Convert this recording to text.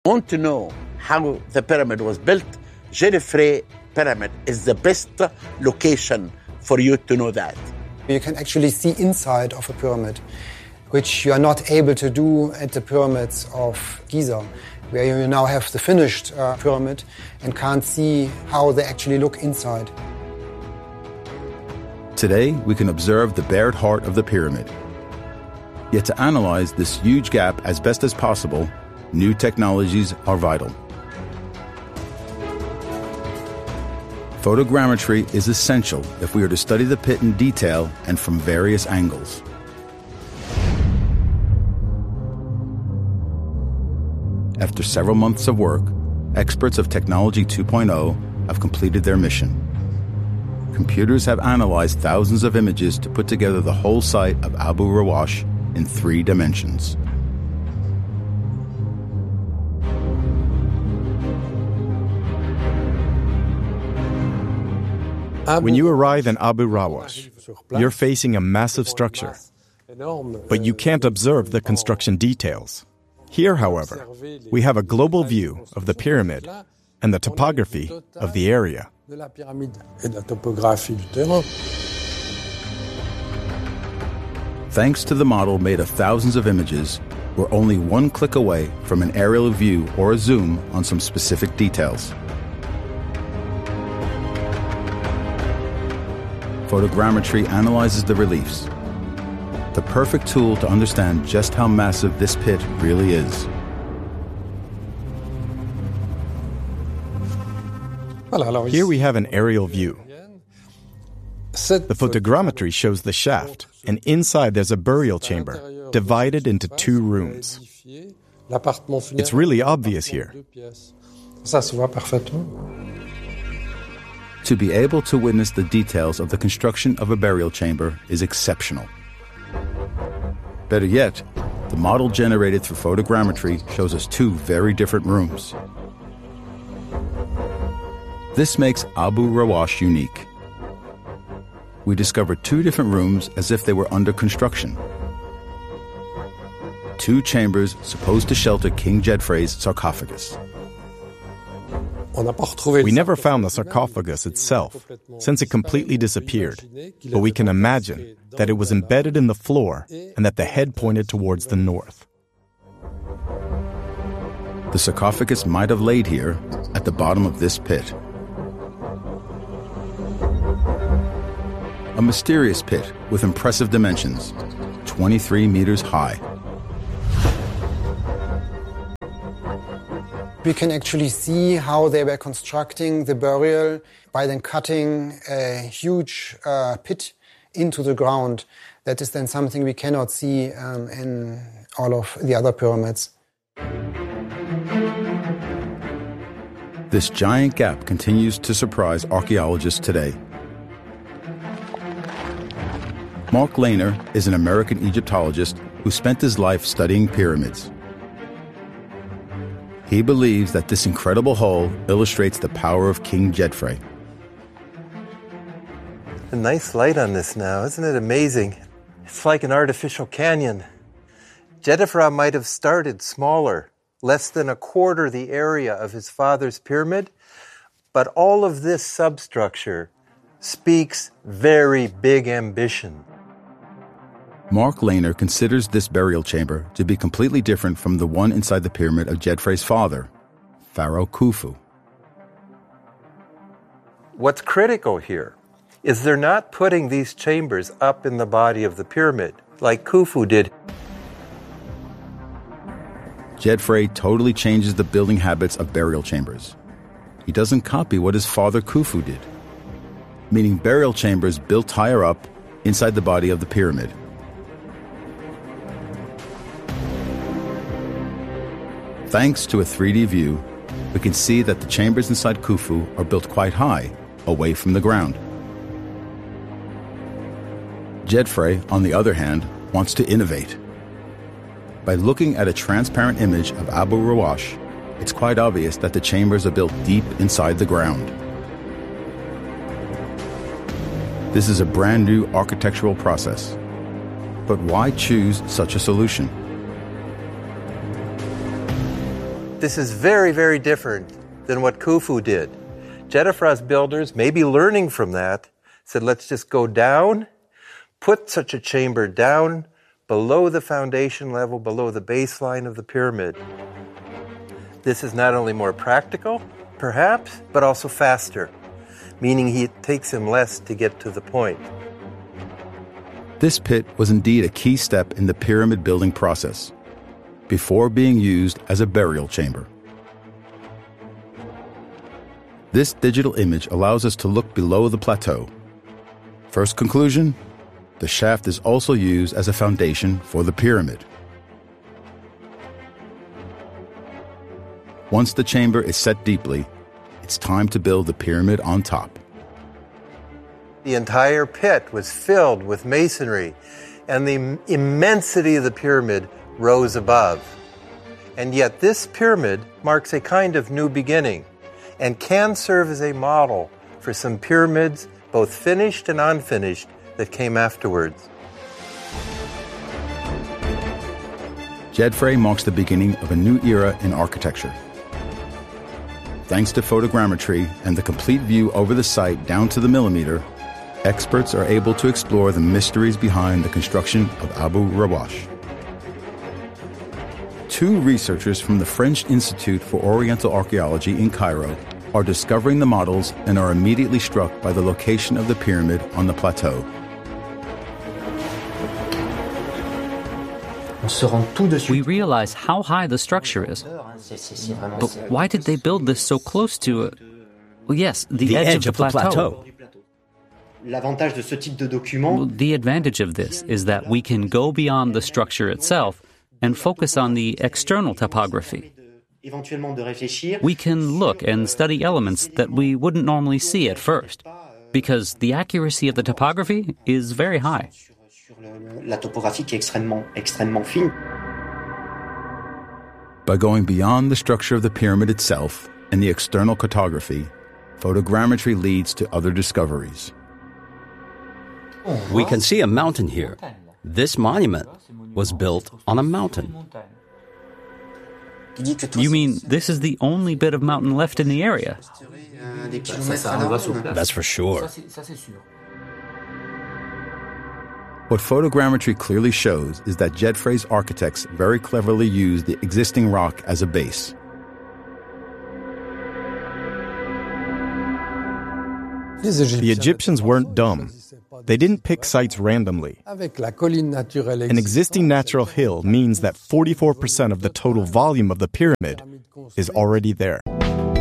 Want to know how the pyramid was built? Djedefre Pyramid is the best location for you to know that. You can actually see inside of a pyramid, which you are not able to do at the pyramids of Giza, where you now have the finished pyramid and can't see how they actually look inside. Today, we can observe the bared heart of the pyramid. Yet to analyze this huge gap as best as possible, new technologies are vital. Photogrammetry is essential if we are to study the pit in detail and from various angles. After several months of work, experts of Technology 2.0 have completed their mission. Computers have analyzed thousands of images to put together the whole site of Abu Rawash in 3 dimensions. When you arrive in Abu Rawash, you're facing a massive structure, but you can't observe the construction details. Here, however, we have a global view of the pyramid and the topography of the area. Thanks to the model made of thousands of images, we're only one click away from an aerial view or a zoom on some specific details. Photogrammetry analyzes the reliefs, the perfect tool to understand just how massive this pit really is. Here we have an aerial view. The photogrammetry shows the shaft, and inside there's a burial chamber, divided into 2 rooms. It's really obvious here. To be able to witness the details of the construction of a burial chamber is exceptional. Better yet, the model generated through photogrammetry shows us 2 very different rooms. This makes Abu Rawash unique. We discovered 2 different rooms as if they were under construction. 2 chambers supposed to shelter King Djedefre's sarcophagus. We never found the sarcophagus itself, since it completely disappeared, but we can imagine that it was embedded in the floor and that the head pointed towards the north. The sarcophagus might have laid here, at the bottom of this pit. A mysterious pit with impressive dimensions, 23 meters high. We can actually see how they were constructing the burial by then cutting a huge pit into the ground. That is then something we cannot see in all of the other pyramids. This giant gap continues to surprise archaeologists today. Mark Lehner is an American Egyptologist who spent his life studying pyramids. He believes that this incredible hole illustrates the power of King Djedefre. A nice light on this now, isn't it amazing? It's like an artificial canyon. Djedefre might have started smaller, less than a quarter the area of his father's pyramid, but all of this substructure speaks very big ambition. Mark Lehner considers this burial chamber to be completely different from the one inside the pyramid of Djedefre's father, Pharaoh Khufu. What's critical here is they're not putting these chambers up in the body of the pyramid like Khufu did. Djedefre totally changes the building habits of burial chambers. He doesn't copy what his father Khufu did, meaning burial chambers built higher up inside the body of the pyramid. Thanks to a 3D view, we can see that the chambers inside Khufu are built quite high, away from the ground. Djedefre, on the other hand, wants to innovate. By looking at a transparent image of Abu Rawash, it's quite obvious that the chambers are built deep inside the ground. This is a brand new architectural process. But why choose such a solution? This is very, very different than what Khufu did. Jedefra's builders, maybe learning from that, said, let's just go down, put such a chamber down below the foundation level, below the baseline of the pyramid. This is not only more practical, perhaps, but also faster, meaning it takes him less to get to the point. This pit was indeed a key step in the pyramid building process, before being used as a burial chamber. This digital image allows us to look below the plateau. First conclusion, the shaft is also used as a foundation for the pyramid. Once the chamber is set deeply, it's time to build the pyramid on top. The entire pit was filled with masonry, and the immensity of the pyramid rose above. And yet this pyramid marks a kind of new beginning and can serve as a model for some pyramids, both finished and unfinished, that came afterwards. Djedefre marks the beginning of a new era in architecture. Thanks to photogrammetry and the complete view over the site down to the millimeter, experts are able to explore the mysteries behind the construction of Abu Rawash. Two researchers from the French Institute for Oriental Archaeology in Cairo are discovering the models and are immediately struck by the location of the pyramid on the plateau. We realize how high the structure is. But why did they build this so close to the edge of the plateau? The advantage of this is that we can go beyond the structure itself and focus on the external topography. We can look and study elements that we wouldn't normally see at first, because the accuracy of the topography is very high. By going beyond the structure of the pyramid itself and the external cartography, photogrammetry leads to other discoveries. We can see a mountain here. This monument was built on a mountain. You mean this is the only bit of mountain left in the area? That's for sure. What photogrammetry clearly shows is that Djedefre's architects very cleverly used the existing rock as a base. The Egyptians weren't dumb. They didn't pick sites randomly. An existing natural hill means that 44% of the total volume of the pyramid is already there.